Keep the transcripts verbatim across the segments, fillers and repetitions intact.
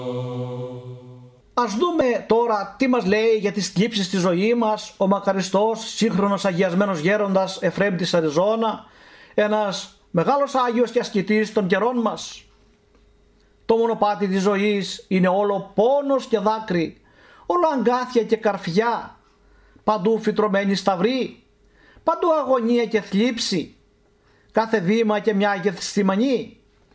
Ας δούμε τώρα τι μας λέει για τις θλίψεις στη ζωή μας ο μακαριστός σύγχρονος αγιασμένος γέροντας Εφραίμ της Αριζόνα, ένας μεγάλος Άγιος και ασκητής των καιρών μας. Το μονοπάτι της ζωής είναι όλο πόνος και δάκρυ, όλο αγκάθια και καρφιά, παντού φυτρωμένη σταυρή, παντού αγωνία και θλίψη, κάθε βήμα και μια γεθστημανή,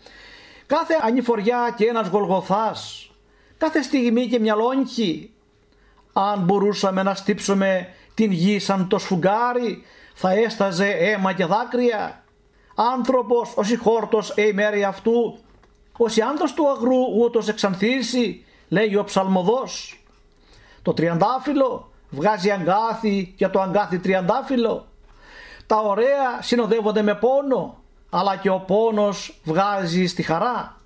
κάθε ανηφοριά και ένας Γολγοθάς, κάθε στιγμή και μια λόγχη. Αν μπορούσαμε να στύψουμε την γη σαν το σφουγγάρι, θα έσταζε αίμα και δάκρυα. Άνθρωπος ως η χόρτος η μέρη αυτού, ως η άνθος του αγρού ούτως εξανθήσει, λέγει ο ψαλμοδός. Το τριαντάφυλλο βγάζει αγκάθι και το αγκάθι τριαντάφυλλο. Τα ωραία συνοδεύονται με πόνο, αλλά και ο πόνος βγάζει στη χαρά.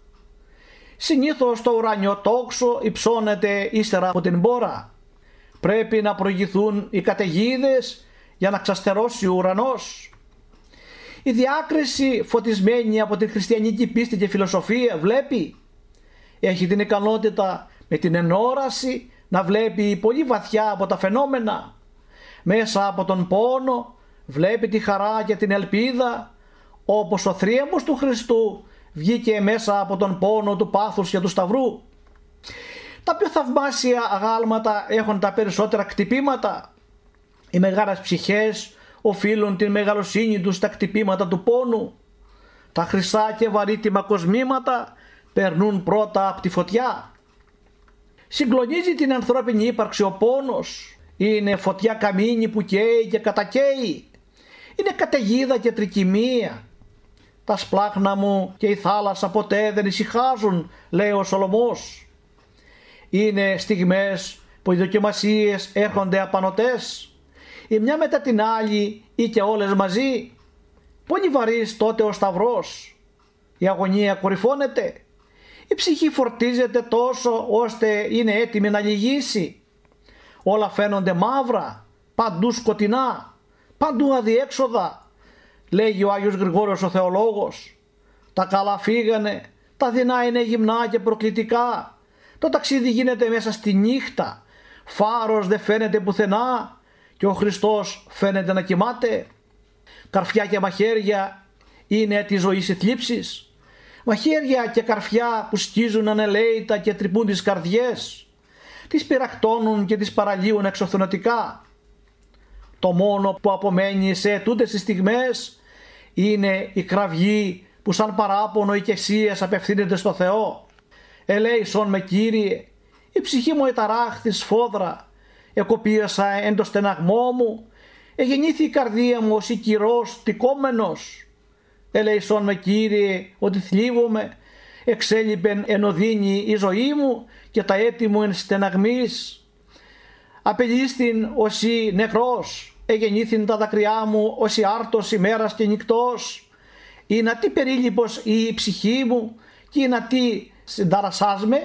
Συνήθως το ουράνιο τόξο υψώνεται ύστερα από την μπόρα. Πρέπει να προηγηθούν οι καταιγίδες για να ξαστερώσει ο ουρανός. Η διάκριση φωτισμένη από την χριστιανική πίστη και φιλοσοφία βλέπει. Έχει την ικανότητα με την ενόραση να βλέπει πολύ βαθιά από τα φαινόμενα. Μέσα από τον πόνο βλέπει τη χαρά και την ελπίδα, όπως ο θρίαμβος του Χριστού βγήκε μέσα από τον πόνο του πάθους και του σταυρού. Τα πιο θαυμάσια αγάλματα έχουν τα περισσότερα κτυπήματα. Οι μεγάλες ψυχές οφείλουν την μεγαλοσύνη τους στα κτυπήματα του πόνου. Τα χρυσά και βαρύτιμα κοσμήματα περνούν πρώτα από τη φωτιά. Συγκλονίζει την ανθρώπινη ύπαρξη ο πόνος. Είναι φωτιά καμίνη που καίει και κατακαίει. Είναι καταιγίδα και τρικυμία. Τα σπλάχνα μου και η θάλασσα ποτέ δεν ησυχάζουν, λέει ο Σολομός. Είναι στιγμές που οι δοκιμασίες έρχονται απανωτές, η μια μετά την άλλη ή και όλες μαζί. Πολύ βαρύς τότε ο σταυρός. Η αγωνία κορυφώνεται. Η ψυχή φορτίζεται τόσο ώστε είναι έτοιμη να λυγίσει. Όλα φαίνονται μαύρα, παντού σκοτεινά, παντού αδιέξοδα. Λέγει ο Άγιος Γρηγόριος ο Θεολόγος. Τα καλά φύγανε, τα δεινά είναι γυμνά και προκλητικά. Το ταξίδι γίνεται μέσα στη νύχτα. Φάρος δεν φαίνεται πουθενά και ο Χριστός φαίνεται να κοιμάται. Καρφιά και μαχαίρια είναι τη ζωής οι θλίψεις. Μαχαίρια και καρφιά που σκίζουν ανελαίητα και τρυπούν τις καρδιές. Τις πυρακτώνουν και τις παραλύουν εξωθενωτικά. Το μόνο που απομένει σε τούτες τις στιγμές είναι η κραυγή που σαν παράπονο οικεσίας απευθύνεται στο Θεό. Ελέησον με Κύριε, η ψυχή μου εταράχθη σφόδρα, εκοπίασα εν το στεναγμό μου, εγεννήθη η καρδία μου ως οικυρός τικόμενος. Ελέησον με Κύριε ότι θλίβομαι, εξέλιπεν εν οδύνη η ζωή μου και τα έτη μου εν στεναγμής. Απελίστην ως η νεκρός, εγεννήθην τα δακρυά μου ως η άρτος ημέρας και νυκτός. Είναι τι περίληπος η ψυχή μου και είναι τι συνταρασάς με.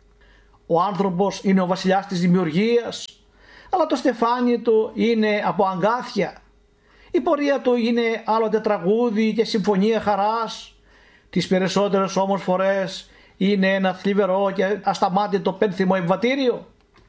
Ο άνθρωπος είναι ο βασιλιάς της δημιουργίας, αλλά το στεφάνι του είναι από αγκάθια. Η πορεία του είναι άλλοτε τραγούδι και συμφωνία χαράς. Τις περισσότερες όμως φορές είναι ένα θλιβερό και ασταμάτητο πένθυμο εμβατήριο.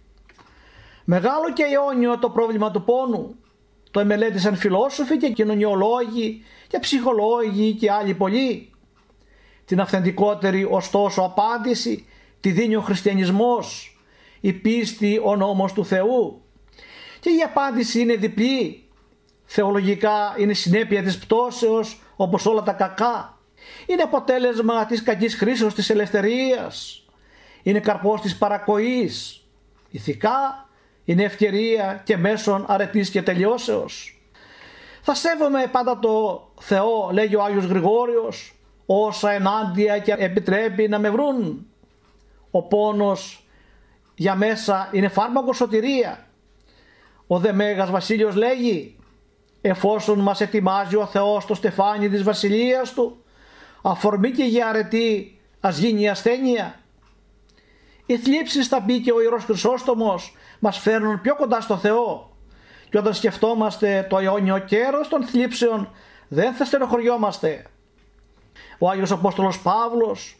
Μεγάλο και αιώνιο το πρόβλημα του πόνου. Το εμελέτησαν φιλόσοφοι και κοινωνιολόγοι και ψυχολόγοι και άλλοι πολλοί. Την αυθεντικότερη ωστόσο απάντηση τη δίνει ο χριστιανισμός, η πίστη ο νόμος του Θεού. Και η απάντηση είναι διπλή. Θεολογικά είναι συνέπεια της πτώσεως όπως όλα τα κακά. Είναι αποτέλεσμα της κακής χρήσεως της ελευθερίας. Είναι καρπός της παρακοής. Ηθικά είναι ευκαιρία και μέσον αρετής και τελειώσεως. Θα σέβομαι πάντα το Θεό, λέγει ο Άγιος Γρηγόριος, όσα ενάντια και επιτρέπει να με βρουν. Ο πόνος για μέσα είναι φάρμακο σωτηρία. Ο δε Μέγας Βασίλειος λέγει, εφόσον μας ετοιμάζει ο Θεός το στεφάνι της βασιλείας του, αφορμή και για αρετή ας γίνει η ασθένεια. Οι θλίψεις, θα πει και ο Ιερός Χρυσόστομος, μας φέρνουν πιο κοντά στο Θεό. Και όταν σκεφτόμαστε το αιώνιο κέρος των θλίψεων, δεν θα στενοχωριόμαστε. Ο Άγιος Απόστολος Παύλος,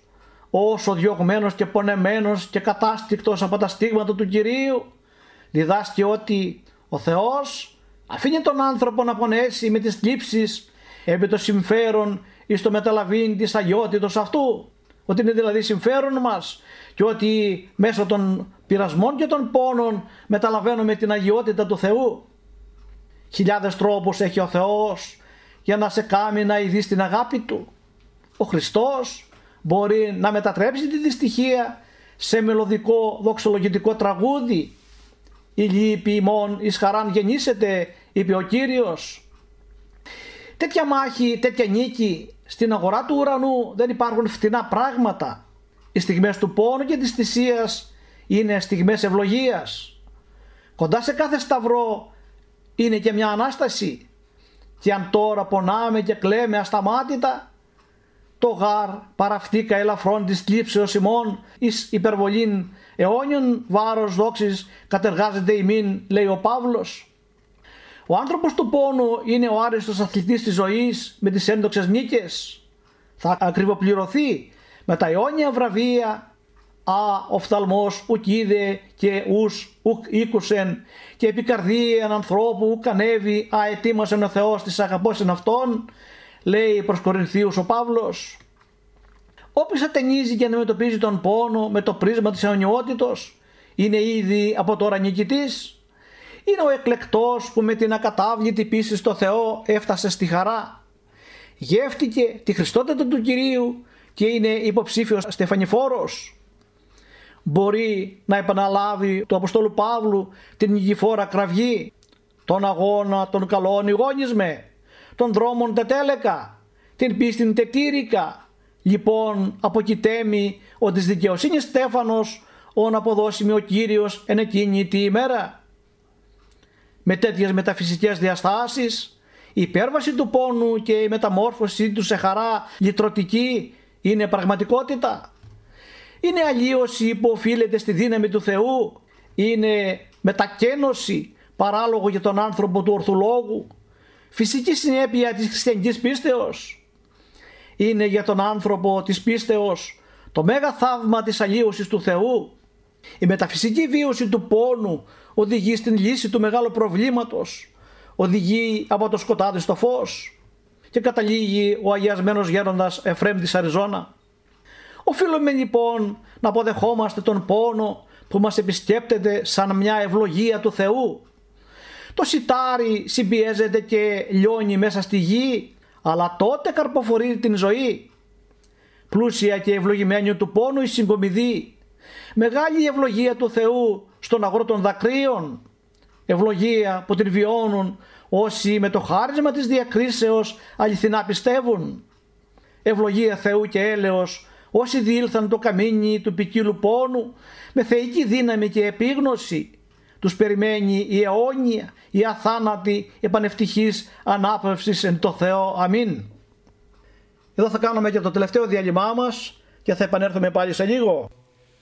όσο διωγμένος και πονεμένος και κατάστικτος από τα στίγματα του Κυρίου, διδάσκει ότι ο Θεός αφήνει τον άνθρωπο να πονέσει με τις θλίψεις επί το συμφέρον εις το μεταλαβήν της αγιότητος αυτού, ότι είναι δηλαδή συμφέρον μας και ότι μέσω των πειρασμών και των πόνων μεταλαβαίνουμε την αγιότητα του Θεού. Χιλιάδες τρόπους έχει ο Θεός για να σε κάνει να ειδείς την αγάπη Του. Ο Χριστός μπορεί να μετατρέψει τη δυστυχία σε μελωδικό δοξολογητικό τραγούδι. «Η λύπη ημών εις χαράν γεννήσεται», είπε ο Κύριος. Τέτοια μάχη, τέτοια νίκη, στην αγορά του ουρανού δεν υπάρχουν φτηνά πράγματα. Οι στιγμές του πόνου και της θυσίας είναι στιγμές ευλογίας. Κοντά σε κάθε σταυρό είναι και μια Ανάσταση. Και αν τώρα πονάμε και κλαίμε ασταμάτητα, το γάρ παραυτήκα ελαφρών της θλίψεως ημών εις υπερβολήν αιώνιον βάρος δόξης κατεργάζεται ημίν, λέει ο Παύλος. Ο άνθρωπος του πόνου είναι ο άριστος αθλητής της ζωής με τις έντοξες νίκες. Θα ακριβοπληρωθεί με τα αιώνια βραβεία «Α, οφθαλμός ουκ είδε και ους ουκ ήκουσεν και επί καρδίαν ανθρώπου ουκ ανέβη, α ετοίμασεν ο Θεός της αγαπώσεν αυτόν», λέει προς Κορινθίους ο Παύλος. Όποιος ατενίζει και αντιμετωπίζει τον πόνο με το πρίσμα της αιωνιότητος είναι ήδη από τώρα νικητής. Είναι ο εκλεκτός που με την ακατάβλητη πίστη στο Θεό έφτασε στη χαρά. Γεύτηκε τη Χριστότητα του Κυρίου και είναι υποψήφιος στεφανιφόρος. Μπορεί να επαναλάβει του Αποστόλου Παύλου την νικηφόρα κραυγή, τον αγώνα των καλών ηγόνισμε, των δρόμων τετέλεκα, την πίστην τετήρικα. Λοιπόν αποκοιτέμει ο της δικαιοσύνης στέφανος ον αποδώσιμη ο Κύριος εν εκείνη τη ημέρα. Με τέτοιες μεταφυσικές διαστάσεις, η υπέρβαση του πόνου και η μεταμόρφωση του σε χαρά λυτρωτική είναι πραγματικότητα. Είναι αλλίωση που οφείλεται στη δύναμη του Θεού. Είναι μετακαίνωση παράλογο για τον άνθρωπο του ορθού λόγου. Φυσική συνέπεια της χριστιανικής πίστεως. Είναι για τον άνθρωπο της πίστεως το μέγα θαύμα της αλλίωσης του Θεού. Η μεταφυσική βίωση του πόνου οδηγεί στην λύση του μεγάλου προβλήματος, οδηγεί από το σκοτάδι στο φως και καταλήγει ο αγιασμένος γέροντας Εφραίμ της Αριζόνα. Οφείλουμε λοιπόν να αποδεχόμαστε τον πόνο που μας επισκέπτεται σαν μια ευλογία του Θεού. Το σιτάρι συμπιέζεται και λιώνει μέσα στη γη, αλλά τότε καρποφορεί την ζωή. Πλούσια και ευλογημένη του πόνου η συγκομιδή. Μεγάλη ευλογία του Θεού στον αγρό των δακρύων. Ευλογία που την βιώνουν όσοι με το χάρισμα της διακρίσεως αληθινά πιστεύουν. Ευλογία Θεού και έλεος όσοι διήλθαν το καμίνι του ποικίλου πόνου με θεϊκή δύναμη και επίγνωση. Τους περιμένει η αιώνια, η αθάνατη, επανευτυχής ανάπαυσης εν το Θεό. Αμήν. Εδώ θα κάνουμε και το τελευταίο διάλειμμά μας και θα επανέλθουμε πάλι σε λίγο.